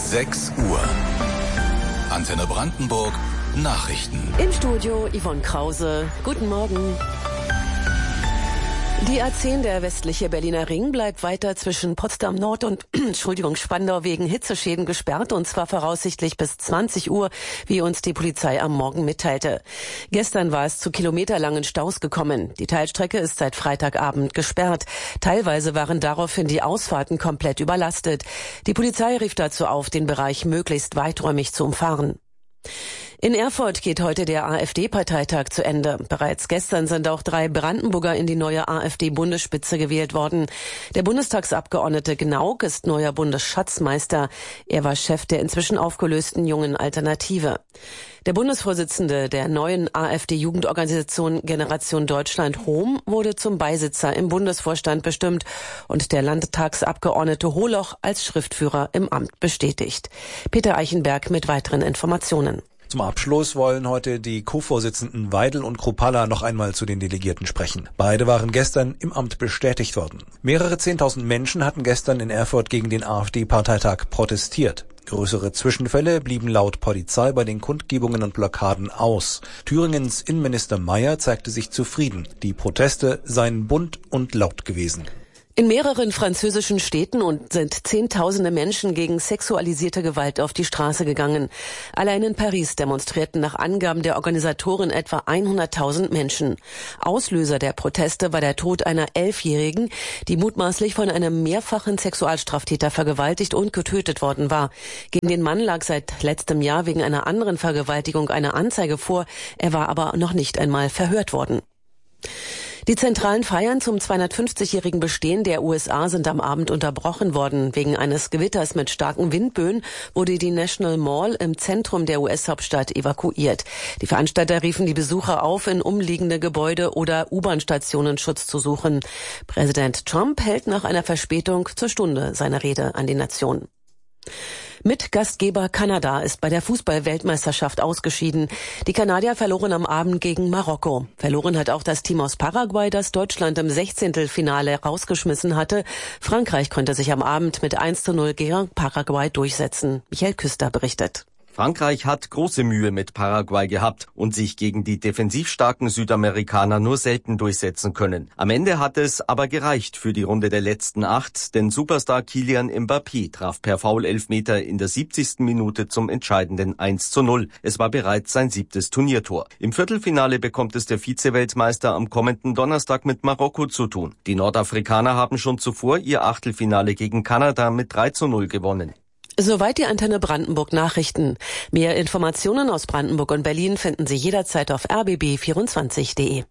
6 Uhr. Antenne Brandenburg, Nachrichten. Im Studio Yvonne Krause. Guten Morgen. Die A10, der westliche Berliner Ring, bleibt weiter zwischen Potsdam Nord und Spandau wegen Hitzeschäden gesperrt, und zwar voraussichtlich bis 20 Uhr, wie uns die Polizei am Morgen mitteilte. Gestern war es zu kilometerlangen Staus gekommen. Die Teilstrecke ist seit Freitagabend gesperrt. Teilweise waren daraufhin die Ausfahrten komplett überlastet. Die Polizei rief dazu auf, den Bereich möglichst weiträumig zu umfahren. In Erfurt geht heute der AfD-Parteitag zu Ende. Bereits gestern sind auch 3 Brandenburger in die neue AfD-Bundesspitze gewählt worden. Der Bundestagsabgeordnete Gnauk ist neuer Bundesschatzmeister. Er war Chef der inzwischen aufgelösten Jungen Alternative. Der Bundesvorsitzende der neuen AfD-Jugendorganisation Generation Deutschland Hom wurde zum Beisitzer im Bundesvorstand bestimmt und der Landtagsabgeordnete Holoch als Schriftführer im Amt bestätigt. Peter Eichenberg mit weiteren Informationen. Zum Abschluss wollen heute die Co-Vorsitzenden Weidel und Kruppalla noch einmal zu den Delegierten sprechen. Beide waren gestern im Amt bestätigt worden. Mehrere 10.000 Menschen hatten gestern in Erfurt gegen den AfD-Parteitag protestiert. Größere Zwischenfälle blieben laut Polizei bei den Kundgebungen und Blockaden aus. Thüringens Innenminister Mayer zeigte sich zufrieden. Die Proteste seien bunt und laut gewesen. In mehreren französischen Städten sind Zehntausende Menschen gegen sexualisierte Gewalt auf die Straße gegangen. Allein in Paris demonstrierten nach Angaben der Organisatoren etwa 100.000 Menschen. Auslöser der Proteste war der Tod einer 11-Jährigen, die mutmaßlich von einem mehrfachen Sexualstraftäter vergewaltigt und getötet worden war. Gegen den Mann lag seit letztem Jahr wegen einer anderen Vergewaltigung eine Anzeige vor. Er war aber noch nicht einmal verhört worden. Die zentralen Feiern zum 250-jährigen Bestehen der USA sind am Abend unterbrochen worden. Wegen eines Gewitters mit starken Windböen wurde die National Mall im Zentrum der US-Hauptstadt evakuiert. Die Veranstalter riefen die Besucher auf, in umliegende Gebäude oder U-Bahn-Stationen Schutz zu suchen. Präsident Trump hält nach einer Verspätung zur Stunde seine Rede an die Nation. Mitgastgeber Kanada ist bei der Fußball-Weltmeisterschaft ausgeschieden. Die Kanadier verloren am Abend gegen Marokko. Verloren hat auch das Team aus Paraguay, das Deutschland im 16. rausgeschmissen hatte. Frankreich konnte sich am Abend mit 1:0 gegen Paraguay durchsetzen. Michael Küster berichtet. Frankreich hat große Mühe mit Paraguay gehabt und sich gegen die defensiv starken Südamerikaner nur selten durchsetzen können. Am Ende hat es aber gereicht für die Runde der letzten 8, denn Superstar Kylian Mbappé traf per Foul-Elfmeter in der 70. Minute zum entscheidenden 1:0. Es war bereits sein 7. Turniertor. Im Viertelfinale bekommt es der Vize-Weltmeister am kommenden Donnerstag mit Marokko zu tun. Die Nordafrikaner haben schon zuvor ihr Achtelfinale gegen Kanada mit 3:0 gewonnen. Soweit die Antenne Brandenburg Nachrichten. Mehr Informationen aus Brandenburg und Berlin finden Sie jederzeit auf rbb24.de.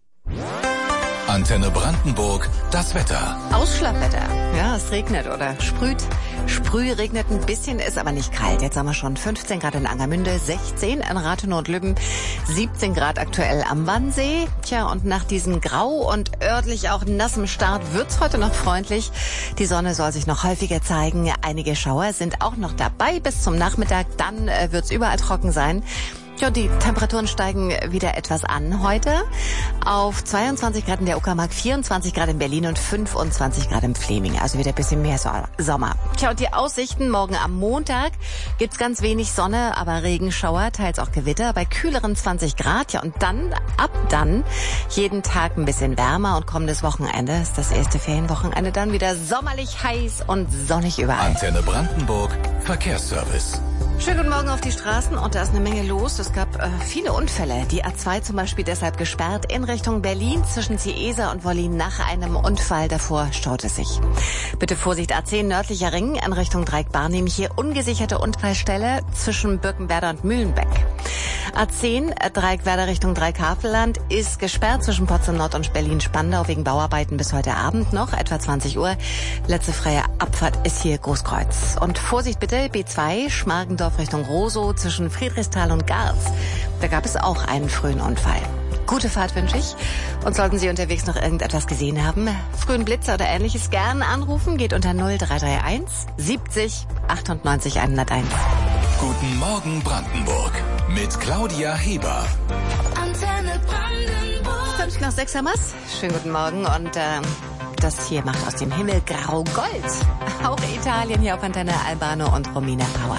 Antenne Brandenburg, das Wetter. Ausschlappwetter. Ja, es regnet oder sprüht. Regnet ein bisschen, ist aber nicht kalt. Jetzt haben wir schon 15 Grad in Angermünde, 16 in Rathenow und Lübben, 17 Grad aktuell am Wannsee. Tja, und nach diesem grau und örtlich auch nassem Start wird's heute noch freundlich. Die Sonne soll sich noch häufiger zeigen. Einige Schauer sind auch noch dabei bis zum Nachmittag. Dann wird's überall trocken sein. Ja, die Temperaturen steigen wieder etwas an heute. Auf 22 Grad in der Uckermark, 24 Grad in Berlin und 25 Grad im Fläming. Also wieder ein bisschen mehr Sommer. Tja, und die Aussichten: morgen am Montag gibt's ganz wenig Sonne, aber Regenschauer, teils auch Gewitter bei kühleren 20 Grad. Ja, und dann, ab dann, jeden Tag ein bisschen wärmer, und kommendes Wochenende ist das erste Ferienwochenende dann wieder sommerlich heiß und sonnig überall. Antenne Brandenburg, Verkehrsservice. Schönen guten Morgen auf die Straßen, und da ist eine Menge los. Es gab viele Unfälle. Die A2 zum Beispiel deshalb gesperrt in Richtung Berlin zwischen Ziesa und Wollin nach einem Unfall. Davor staut es sich. Bitte Vorsicht, A10 nördlicher Ring in Richtung Dreieck-Barnim. Hier ungesicherte Unfallstelle zwischen Birkenwerder und Mühlenbeck. A10 Dreieckwerder Richtung Dreieck-Havelland ist gesperrt zwischen Potsdam Nord und Berlin-Spandau wegen Bauarbeiten bis heute Abend noch, etwa 20 Uhr. Letzte freie Abfahrt ist hier Großkreuz. Und Vorsicht bitte, B2 Schmargendorf Richtung Rosow zwischen Friedrichsthal und Garz. Da gab es auch einen frühen Unfall. Gute Fahrt wünsche ich. Und sollten Sie unterwegs noch irgendetwas gesehen haben, frühen Blitzer oder Ähnliches, gerne anrufen. Geht unter 0331 70 98 101. Guten Morgen Brandenburg mit Claudia Heber. Antenne Brandenburg. 5 nach 6 haben wir's. Schönen guten Morgen, und das hier macht aus dem Himmel grau Gold. Auch Italien hier auf Antenne Albano und Romina Power.